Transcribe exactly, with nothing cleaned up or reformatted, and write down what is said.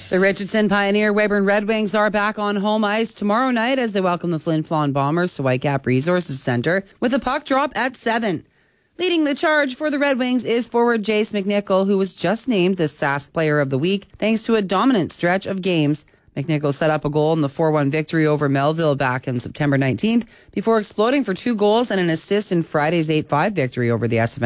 The Richardson Pioneer Weyburn Red Wings are back on home ice tomorrow night as they welcome the Flin Flon Bombers to Whitecap Resources Centre with a puck drop at seven. Leading the charge for the Red Wings is forward Jace McNichol, who was just named the Sask Player of the Week thanks to a dominant stretch of games. McNichol set up a goal in the four one victory over Melville back on September nineteenth before exploding for two goals and an assist in Friday's eight five victory over the S F M.